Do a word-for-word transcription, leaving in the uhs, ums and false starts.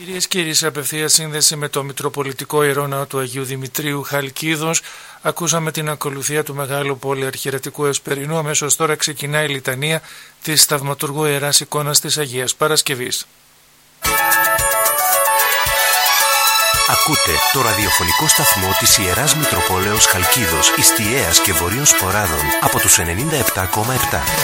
Κυρίες και κύριοι, σε απευθεία σύνδεση με το Μητροπολιτικό Ιερό Ναό του Αγίου Δημητρίου Χαλκίδος, ακούσαμε την ακολουθία του Μεγάλου Πολυαρχιερατικού Εσπερινού. Αμέσως τώρα ξεκινάει η λιτανία της Θαυματουργού Ιεράς Εικόνας της Αγίας Παρασκευής. Ακούτε το ραδιοφωνικό σταθμό της Ιεράς Μητροπόλεως Χαλκίδος, Ιστιαίας και Βορείων Σποράδων από τους ενενήντα επτά κόμμα επτά.